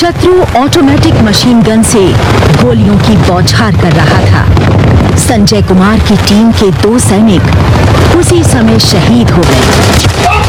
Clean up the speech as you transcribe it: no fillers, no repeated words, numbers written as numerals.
शत्रु automatic machine gun से गोलियों की बौछार कर रहा था। संजय कुमार की टीम के 2 सैनिक उसी समय शहीद हो गए।